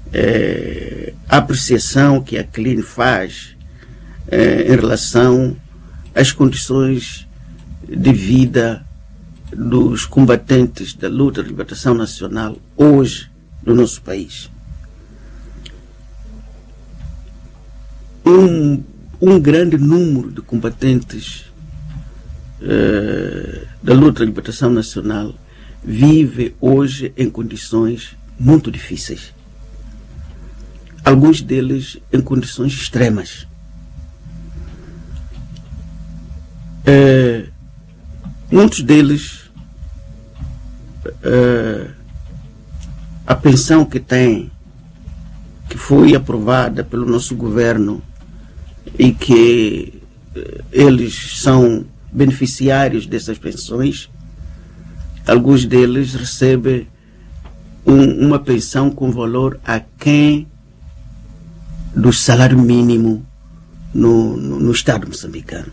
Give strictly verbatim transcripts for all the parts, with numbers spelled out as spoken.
é, a apreciação que a C L I N faz é, em relação às condições de vida dos combatentes da luta de libertação nacional hoje no nosso país. Um, um grande número de combatentes uh, da luta de libertação nacional vive hoje em condições muito difíceis. Alguns deles em condições extremas. Uh, muitos deles, uh, a pensão que têm, que foi aprovada pelo nosso governo e que uh, eles são beneficiários dessas pensões, alguns deles recebem um, uma pensão com valor aquém do salário mínimo no, no, no Estado moçambicano.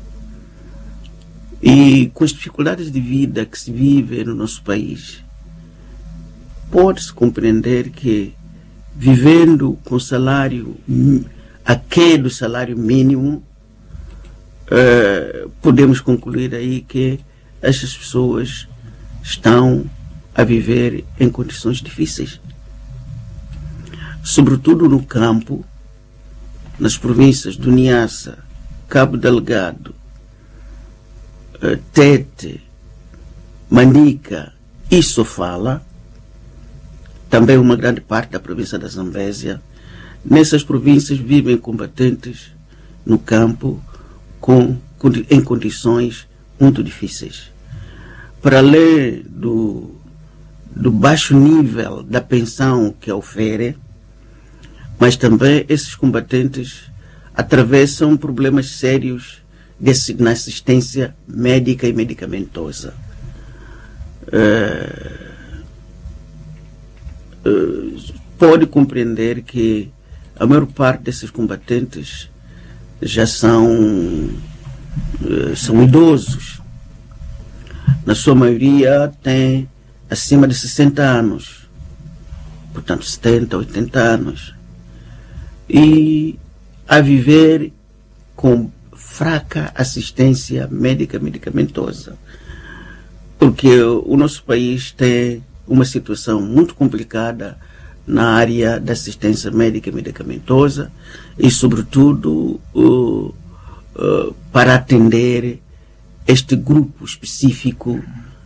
E com as dificuldades de vida que se vive no nosso país, pode-se compreender que, vivendo com salário aquém do salário mínimo, uh, podemos concluir aí que essas pessoas estão a viver em condições difíceis. Sobretudo no campo, nas províncias do Niassa, Cabo Delgado, Tete, Manica e Sofala, também uma grande parte da província da Zambésia. Nessas províncias vivem combatentes no campo com, em condições muito difíceis. Para além do, do baixo nível da pensão que ofere, mas também esses combatentes atravessam problemas sérios na assistência médica e medicamentosa. Uh, uh, pode compreender que a maior parte desses combatentes já são, uh, são idosos. Na sua maioria tem acima de sessenta anos, portanto setenta, oitenta anos, e a viver com fraca assistência médica medicamentosa, porque o nosso país tem uma situação muito complicada na área da assistência médica medicamentosa e, sobretudo, uh, uh, para atender este grupo específico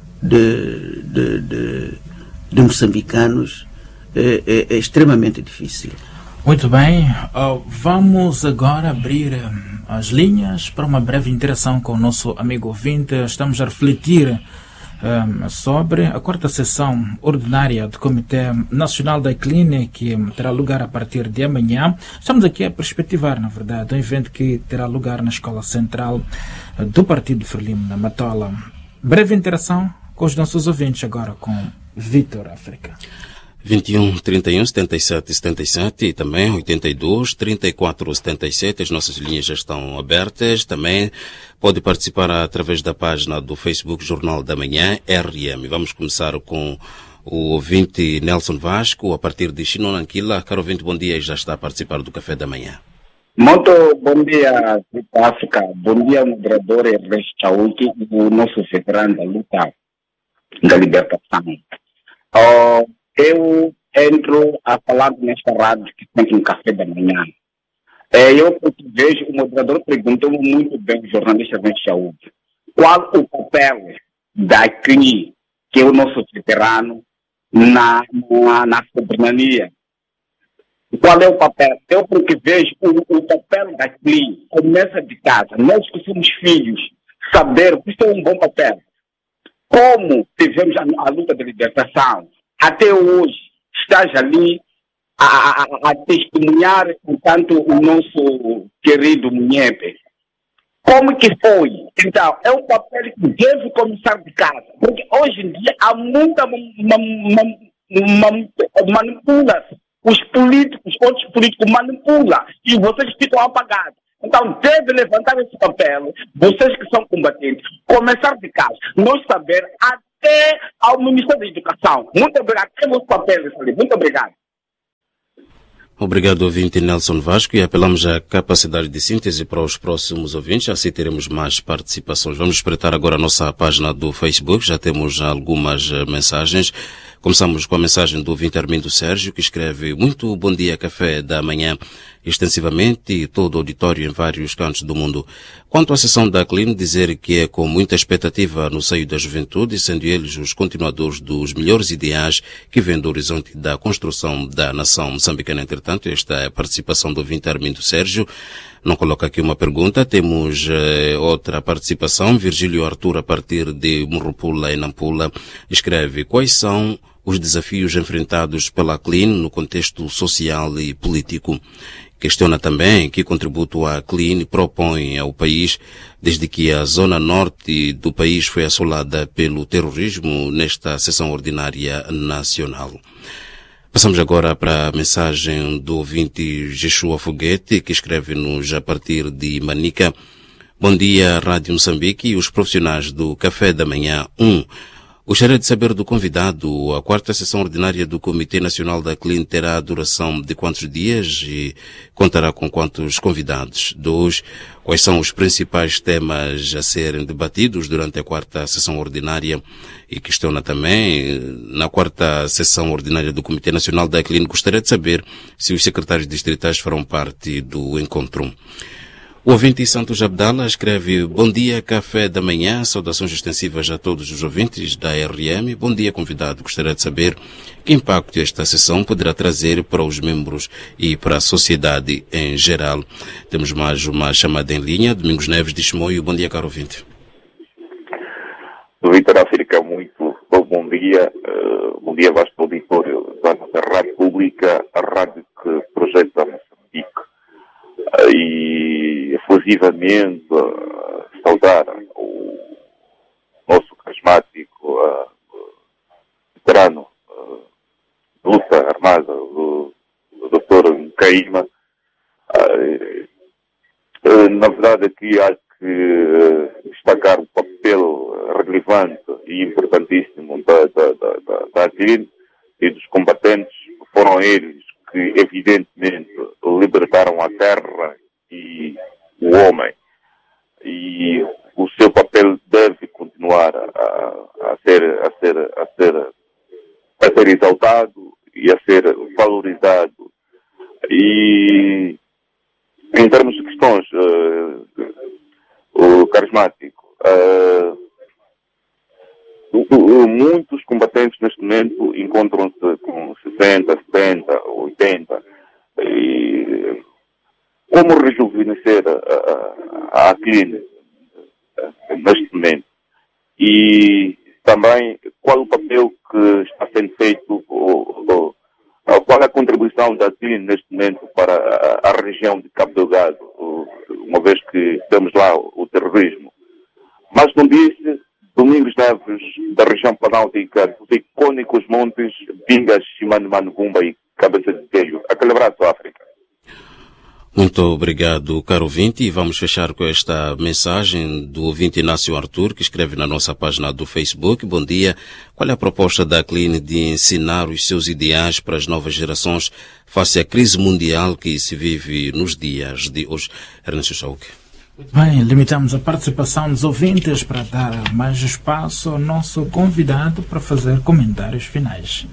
de, de, de, de moçambicanos é, é, é extremamente difícil. Muito bem, uh, vamos agora abrir as linhas para uma breve interação com o nosso amigo ouvinte. Estamos a refletir um, sobre a quarta sessão ordinária do Comitê Nacional da C L I N, que terá lugar a partir de amanhã. Estamos aqui a perspectivar, na verdade, um evento que terá lugar na Escola Central do Partido Frelimo, na Matola. Breve interação com os nossos ouvintes agora com Vitor África. vinte e um, trinta e um, setenta e sete, setenta e sete e também oitenta e dois, trinta e quatro, setenta e sete. As nossas linhas já estão abertas. Também pode participar através da página do Facebook Jornal da Manhã, R M. Vamos começar com o ouvinte Nelson Vasco, a partir de Chinonanquila. Caro ouvinte, bom dia, já está a participar do Café da Manhã. Muito bom dia, África. Bom dia, moderador e Restauque, o nosso veterano da luta da libertação. Uh, Eu entro a falar nesta rádio que tem um Café da Manhã. É, eu vejo, o moderador perguntou-me muito bem, o jornalista Vem Saúde, qual o papel da C L I, que é o nosso veterano, na, na, na soberania. Qual é o papel? Eu porque vejo o, o papel da C L I, começa de casa. Nós que somos filhos, saber que isso é um bom papel. Como tivemos a, a luta de libertação, até hoje, estás ali a, a, a testemunhar, portanto, o nosso querido Munhepe. Como que foi? Então, é um papel que deve começar de casa. Porque hoje em dia há muita manipulação. Os políticos, outros políticos manipulam e vocês ficam apagados. Então, deve levantar esse papel, vocês que são combatentes, começar de casa. Nós saber até ao Ministério da Educação. Muito obrigado. Temos papéis ali. Muito obrigado. Obrigado, ouvinte Nelson Vasco, e apelamos à capacidade de síntese para os próximos ouvintes, assim teremos mais participações. Vamos espreitar agora a nossa página do Facebook, já temos algumas mensagens. Começamos com a mensagem do ouvinte Armindo Sérgio, que escreve: muito bom dia, café da manhã, extensivamente, e todo o auditório em vários cantos do mundo. Quanto à sessão da Clean, dizer que é com muita expectativa no seio da juventude, sendo eles os continuadores dos melhores ideais que vêm do horizonte da construção da nação moçambicana. Entretanto, esta é a participação do ouvinte Armindo Sérgio. Não coloca aqui uma pergunta. Temos eh, outra participação. Virgílio Arthur, a partir de Murrupula, em Nampula, escreve: quais são os desafios enfrentados pela Clean no contexto social e político? Questiona também que contributo a Clean propõe ao país desde que a zona norte do país foi assolada pelo terrorismo nesta sessão ordinária nacional. Passamos agora para a mensagem do ouvinte Jeshua Foguete, que escreve-nos a partir de Manica. Bom dia, Rádio Moçambique e os profissionais do Café da Manhã. Um. Gostaria de saber do convidado, a quarta sessão ordinária do Comitê Nacional da Clean terá duração de quantos dias e contará com quantos convidados? Dois. Quais são os principais temas a serem debatidos durante a quarta sessão ordinária? E questiona também, na quarta sessão ordinária do Comitê Nacional da Clean, gostaria de saber se os secretários distritais farão parte do encontro. O ouvinte Santos Abdala escreve: bom dia, café da manhã, saudações extensivas a todos os ouvintes da R M. Bom dia, convidado. Gostaria de saber que impacto esta sessão poderá trazer para os membros e para a sociedade em geral. Temos mais uma chamada em linha. Domingos Neves de Chimoio. Bom dia, caro ouvinte. Vitor África, muito bom dia. Uh, bom dia, vasto auditório da nossa Rádio Pública, a rádio que projeta Moçambique. Uh, e efusivamente uh, saudar o nosso carismático uh, veterano uh, de luta armada, o, o doutor Caíma. Uh, uh, na verdade, aqui há que uh, destacar o papel relevante e importantíssimo da, da, da, da, da Clean e dos combatentes. Foram eles que, evidentemente, libertaram a terra e o homem. E o seu papel deve continuar a, a, ser, a, ser, a, ser, a ser exaltado e a ser valorizado. E, em termos de questões, uh, o carismático, uh, muitos combatentes neste momento encontram-se com sessenta, setenta, oitenta. E como rejuvenescer a, a, a Clean neste momento? E também qual o papel que está sendo feito, ou, ou, qual a contribuição da Clean neste momento para a, a região de Cabo Delgado, uma vez que temos lá o terrorismo. Mas não disse Domingos Neves, da região planáltica, dos icônicos montes Bingas, Shimano, Manubumba e Cabeça de Tejo. Aquele abraço, África. Muito obrigado, caro ouvinte, e vamos fechar com esta mensagem do ouvinte Inácio Arthur, que escreve na nossa página do Facebook. Bom dia. Qual é a proposta da Clean de ensinar os seus ideais para as novas gerações face à crise mundial que se vive nos dias de hoje? Ernesto Chauque. Bem, limitamos a participação dos ouvintes para dar mais espaço ao nosso convidado para fazer comentários finais.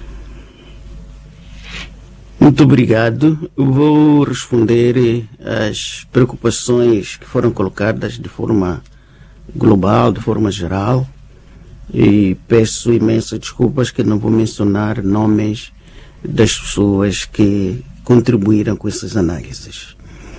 Muito obrigado. Vou responder às preocupações que foram colocadas de forma global, de forma geral, e peço imensas desculpas que não vou mencionar nomes das pessoas que contribuíram com essas análises.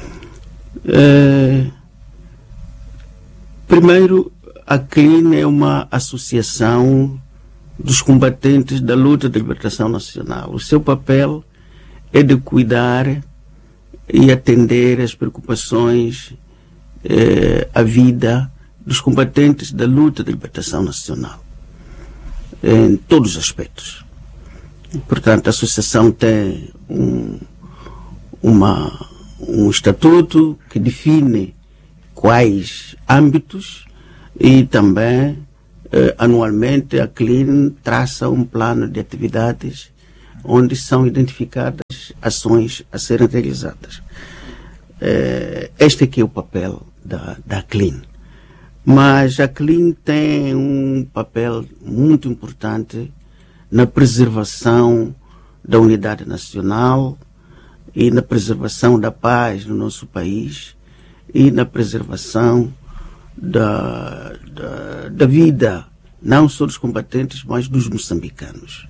Uh, primeiro, a Clean é uma associação dos combatentes da luta de libertação nacional. O seu papel é de cuidar e atender às preocupações, eh, à vida dos combatentes da luta de libertação nacional, em todos os aspectos. Portanto, a associação tem um, uma um estatuto que define quais âmbitos e também eh, anualmente a Clean traça um plano de atividades onde são identificadas ações a serem realizadas. Uh, este aqui é o papel da, da Clean. Mas a Clean tem um papel muito importante na preservação da unidade nacional e na preservação da paz no nosso país e na preservação da, da, da vida, não só dos combatentes, mas dos moçambicanos.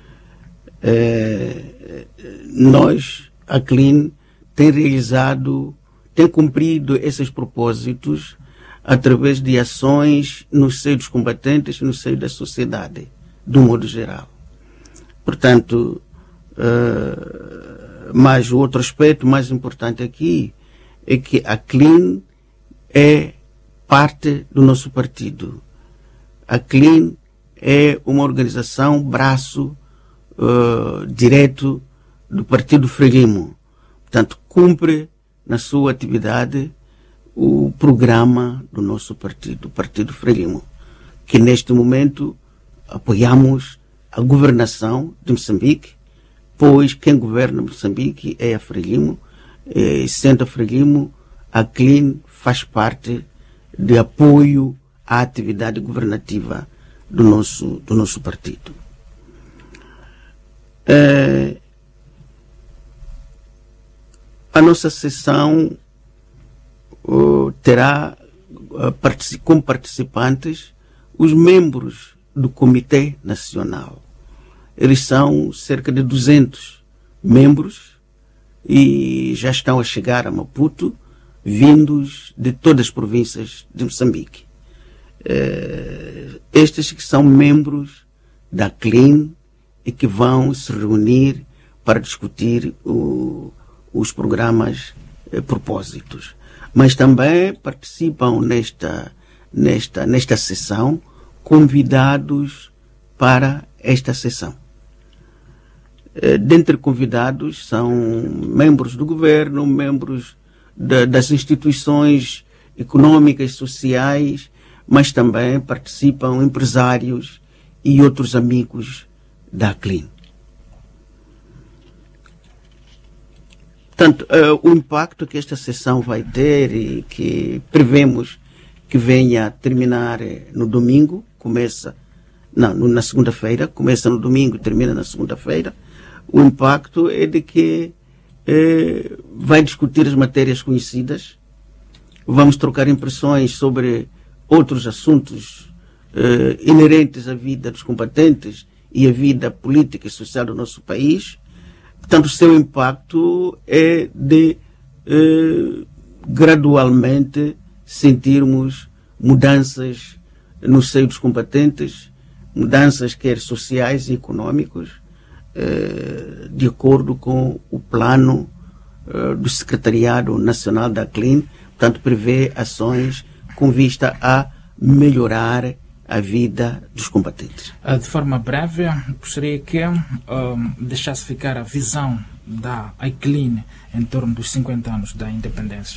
É, nós, a Clean, tem realizado, tem cumprido esses propósitos através de ações no seio dos combatentes e no seio da sociedade, de um modo geral. Portanto, uh, mas o outro aspecto mais importante aqui é que a Clean é parte do nosso partido. A Clean é uma organização, braço uh, direto do Partido Frelimo. Portanto, cumpre na sua atividade o programa do nosso partido, o Partido Frelimo, que neste momento apoiamos a governação de Moçambique, pois quem governa Moçambique é a Frelimo, e sendo a Frelimo, a Clean faz parte de apoio à atividade governativa do nosso, do nosso partido. É, a nossa sessão uh, terá uh, partici- como participantes os membros do Comitê Nacional. Eles são cerca de duzentos membros e já estão a chegar a Maputo, vindos de todas as províncias de Moçambique. Uh, estes que são membros da Clean e que vão se reunir para discutir o os programas, eh, propósitos. Mas também participam nesta, nesta, nesta sessão convidados para esta sessão. Eh, dentre convidados são membros do governo, membros da, das instituições econômicas, sociais, mas também participam empresários e outros amigos da Clean. Portanto, uh, o impacto que esta sessão vai ter e que prevemos que venha a terminar no domingo, começa, não, na segunda-feira, começa no domingo e termina na segunda-feira, o impacto é de que eh, vai discutir as matérias conhecidas, vamos trocar impressões sobre outros assuntos eh, inerentes à vida dos combatentes e à vida política e social do nosso país. Portanto, o seu impacto é de eh, gradualmente sentirmos mudanças no seio dos combatentes, mudanças quer sociais e econômicas, eh, de acordo com o plano eh, do Secretariado Nacional da Clean. Portanto, prevê ações com vista a melhorar a vida dos combatentes. De forma breve, gostaria que um, deixasse ficar a visão da Clean em torno dos cinquenta anos da independência.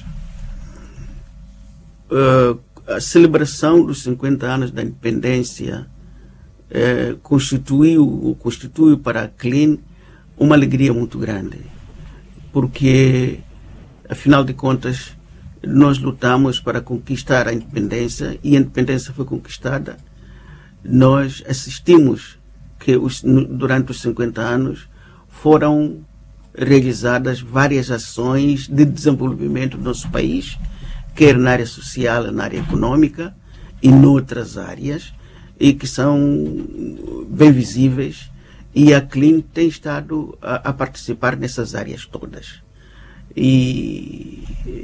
Uh, a celebração dos cinquenta anos da independência uh, constituiu, constituiu para a Clean uma alegria muito grande, porque, afinal de contas, nós lutamos para conquistar a independência e a independência foi conquistada. Nós assistimos que os, durante os cinquenta anos foram realizadas várias ações de desenvolvimento do nosso país, quer na área social, na área econômica e noutras áreas, e que são bem visíveis, e a Clean tem estado a, a participar nessas áreas todas. E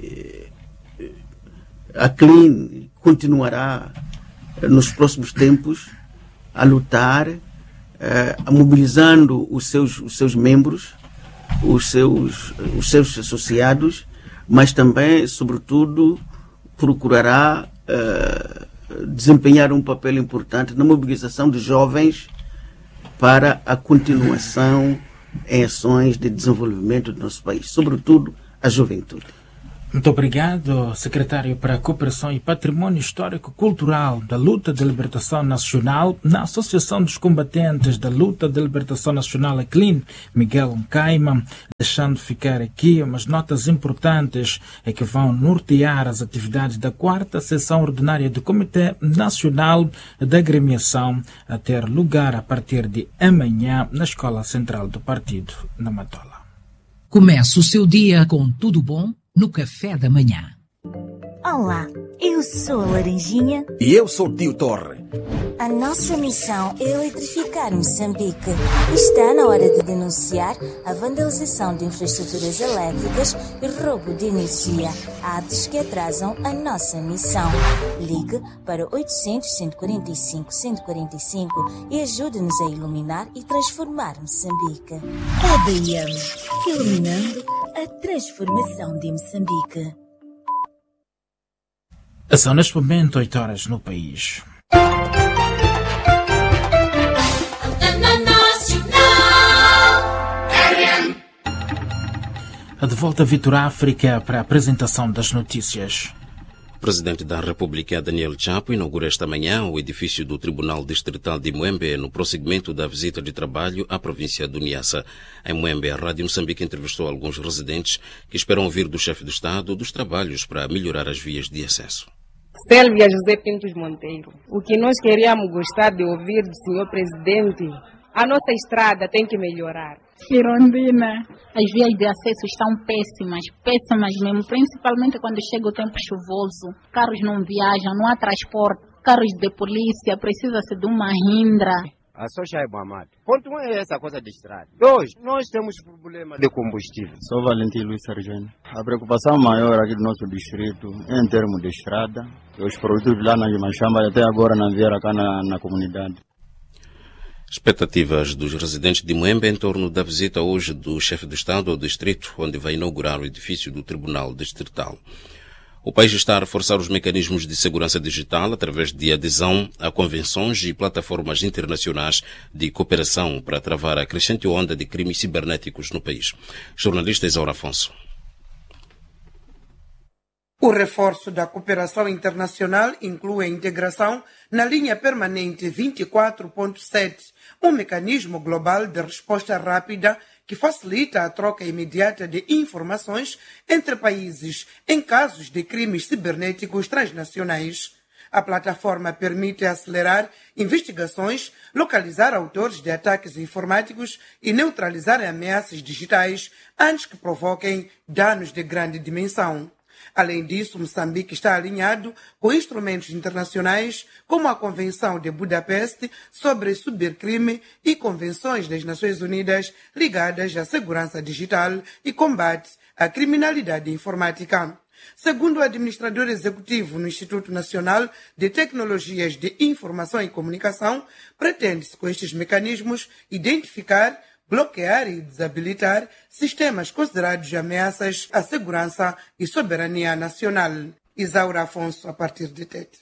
a Clean continuará nos próximos tempos a lutar, a mobilizando os seus, os seus membros, os seus, os seus associados, mas também, sobretudo, procurará uh, desempenhar um papel importante na mobilização de jovens para a continuação em ações de desenvolvimento do nosso país, sobretudo a juventude. Muito obrigado, secretário para a Cooperação e Patrimônio Histórico-Cultural da Luta de Libertação Nacional, na Associação dos Combatentes da Luta de Libertação Nacional, a C L I N, Miguel Nkaima, deixando ficar aqui umas notas importantes que vão nortear as atividades da quarta sessão ordinária do Comitê Nacional da Agremiação, a ter lugar a partir de amanhã na Escola Central do Partido, na Matola. Começa o seu dia com tudo bom no café da manhã. Olá, eu sou a Laranjinha. E eu sou o Tio Torre. A nossa missão é eletrificar Moçambique. Está na hora de denunciar a vandalização de infraestruturas elétricas e roubo de energia, atos que atrasam a nossa missão. Ligue para oitocentos, cento e quarenta e cinco, cento e quarenta e cinco e ajude-nos a iluminar e transformar Moçambique. A B M, iluminando a transformação de Moçambique. São neste momento oito horas no país. De volta a Vitor África para a apresentação das notícias. O Presidente da República, Daniel Chapo, inaugura esta manhã o edifício do Tribunal Distrital de Moembe no prosseguimento da visita de trabalho à província do Niassa. Em Moembe, a Rádio Moçambique entrevistou alguns residentes que esperam ouvir do chefe do Estado dos trabalhos para melhorar as vias de acesso. Sélvia José Pintos Monteiro, o que nós queríamos gostar de ouvir do senhor Presidente, a nossa estrada tem que melhorar. Firondina, as vias de acesso estão péssimas, péssimas mesmo, principalmente quando chega o tempo chuvoso. Carros não viajam, não há transporte, carros de polícia, precisa-se de uma rindra. A soja é Mohamed. Ponto um é essa coisa de estrada. Dois, nós temos problema de combustível. Sou Valentim Luiz Sargento. A preocupação maior aqui do nosso distrito é em termos de estrada. Os produtos lá na Machamba até agora não vieram cá na, na comunidade. Expectativas dos residentes de Moembe em torno da visita hoje do chefe do Estado ao distrito, onde vai inaugurar o edifício do Tribunal Distrital. O país está a reforçar os mecanismos de segurança digital através de adesão a convenções e plataformas internacionais de cooperação para travar a crescente onda de crimes cibernéticos no país. Jornalista Isaura Afonso. O reforço da cooperação internacional inclui a integração na linha permanente vinte e quatro ponto sete, um mecanismo global de resposta rápida que facilita a troca imediata de informações entre países em casos de crimes cibernéticos transnacionais. A plataforma permite acelerar investigações, localizar autores de ataques informáticos e neutralizar ameaças digitais antes que provoquem danos de grande dimensão. Além disso, Moçambique está alinhado com instrumentos internacionais como a Convenção de Budapeste sobre Cibercrime e convenções das Nações Unidas ligadas à segurança digital e combate à criminalidade informática. Segundo o administrador executivo no Instituto Nacional de Tecnologias de Informação e Comunicação, pretende-se com estes mecanismos identificar, bloquear e desabilitar sistemas considerados ameaças à segurança e soberania nacional. Isaura Afonso, a partir de Tete.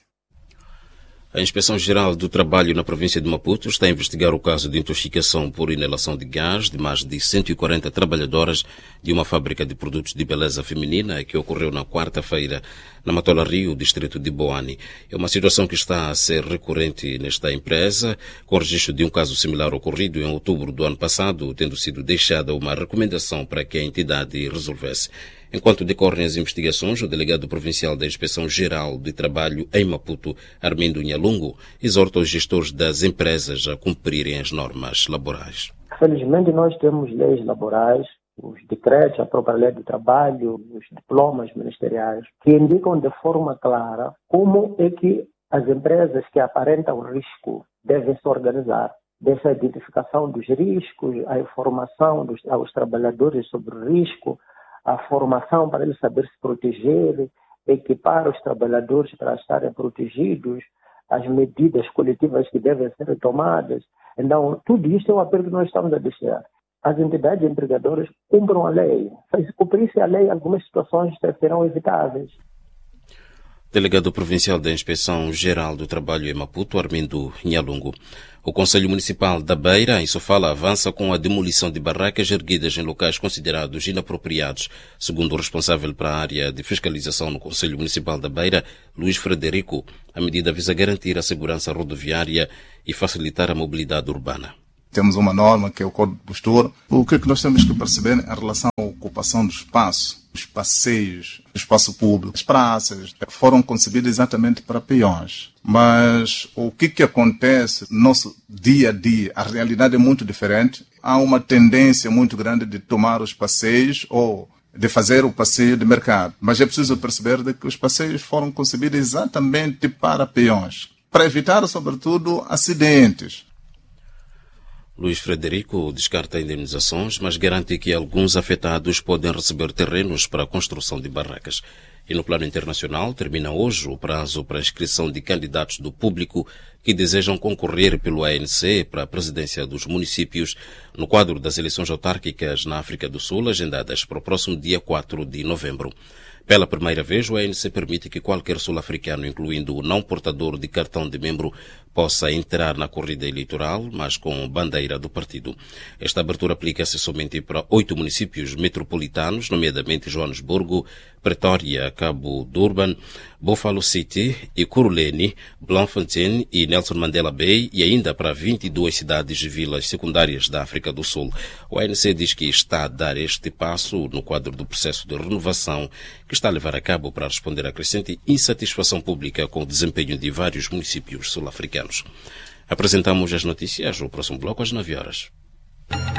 A Inspeção-Geral do Trabalho na província de Maputo está a investigar o caso de intoxicação por inalação de gás de mais de cento e quarenta trabalhadoras de uma fábrica de produtos de beleza feminina que ocorreu na quarta-feira na Matola Rio, distrito de Boane. É uma situação que está a ser recorrente nesta empresa, com registro de um caso similar ocorrido em outubro do ano passado, tendo sido deixada uma recomendação para que a entidade resolvesse. Enquanto decorrem as investigações, o delegado provincial da Inspeção-Geral de Trabalho em Maputo, Armindo Nhalungo, exorta os gestores das empresas a cumprirem as normas laborais. Felizmente nós temos leis laborais, os decretos, a própria lei do trabalho, os diplomas ministeriais, que indicam de forma clara como é que as empresas que aparentam risco devem se organizar. Dessa identificação dos riscos, a informação dos, aos trabalhadores sobre o risco, a formação para eles saber se proteger, equipar os trabalhadores para estarem protegidos, as medidas coletivas que devem ser tomadas. Então, tudo isso é um apelo que nós estamos a deixar. As entidades empregadoras cumpram a lei. Se cumprisse a lei, algumas situações serão evitáveis. Delegado Provincial da Inspeção Geral do Trabalho em Maputo, Armindo Nhalungo. O Conselho Municipal da Beira, em Sofala, avança com a demolição de barracas erguidas em locais considerados inapropriados. Segundo o responsável para a área de fiscalização no Conselho Municipal da Beira, Luís Frederico, a medida visa garantir a segurança rodoviária e facilitar a mobilidade urbana. Temos uma norma que é o Código de Postura. O que é que nós temos que perceber em relação à ocupação do espaço, os passeios, o espaço público, as praças, foram concebidas exatamente para peões. Mas o que que acontece no nosso dia a dia? A realidade é muito diferente. Há uma tendência muito grande de tomar os passeios ou de fazer o passeio de mercado. Mas é preciso perceber de que os passeios foram concebidos exatamente para peões, para evitar, sobretudo, acidentes. Luís Frederico descarta indenizações, mas garante que alguns afetados podem receber terrenos para a construção de barracas. E no plano internacional, termina hoje o prazo para a inscrição de candidatos do público que desejam concorrer pelo A N C para a presidência dos municípios no quadro das eleições autárquicas na África do Sul, agendadas para o próximo dia quatro de novembro. Pela primeira vez, o A N C permite que qualquer sul-africano, incluindo o não portador de cartão de membro, possa entrar na corrida eleitoral, mas com bandeira do partido. Esta abertura aplica-se somente para oito municípios metropolitanos, nomeadamente Joanesburgo, Pretória, Cabo Durban, Buffalo City, Ekurhuleni, Bloemfontein e Nelson Mandela Bay, e ainda para vinte e duas cidades e vilas secundárias da África do Sul. O A N C diz que está a dar este passo no quadro do processo de renovação que está a levar a cabo para responder à crescente insatisfação pública com o desempenho de vários municípios sul-africanos. Apresentamos as notícias no próximo bloco às nove horas.